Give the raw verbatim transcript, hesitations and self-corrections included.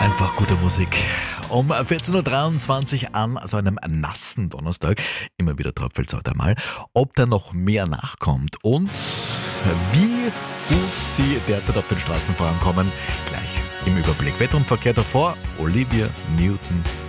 Einfach gute Musik. Um vierzehn Uhr dreiundzwanzig an so einem nassen Donnerstag. Immer wieder tröpfelt es heute einmal. Ob da noch mehr nachkommt und wie gut sie derzeit auf den Straßen vorankommen, gleich im Überblick. Wetter und Verkehr davor, Olivia Newton